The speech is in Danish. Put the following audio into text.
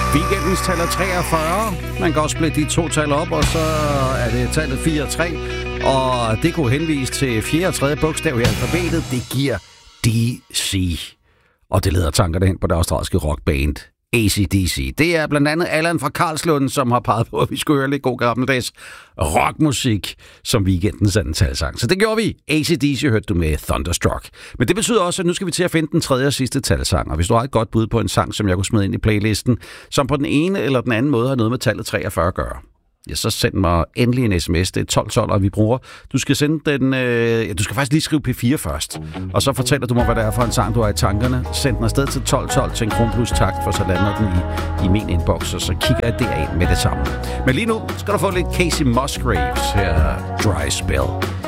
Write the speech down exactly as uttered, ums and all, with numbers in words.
Weekendens tal er treogfyrre. Man kan også splitte de to tal op, og så er det tallet fire og tre. Og det kunne henvise til fjerde og tredje bogstav i alfabetet. Det giver D C. Og det leder tankerne hen på det australske rockband A C D C. Det er blandt andet Allan fra Karlslund, som har peget på, at vi skulle høre lidt god gammeldags rockmusik som weekendens anden talsang. Så det gjorde vi. A C D C hørte du med Thunderstruck. Men det betyder også, at nu skal vi til at finde den tredje og sidste talsang. Og hvis du har et godt bud på en sang, som jeg kunne smide ind i playlisten, som på den ene eller den anden måde har noget med tallet treogfyrre at gøre, ja, så send mig endelig en sms. Det er tolv tolv, og vi bruger. Du skal sende den... Øh, ja, du skal faktisk lige skrive P fire først. Og så fortæller du mig, hvad det er for en sang, du har i tankerne. Send den afsted til tolv tolv til en kron plus takt, for så lander den i, i min inbox, og så kigger jeg derind med det samme. Men lige nu skal du få lidt Casey Musgraves her. Dry Spell.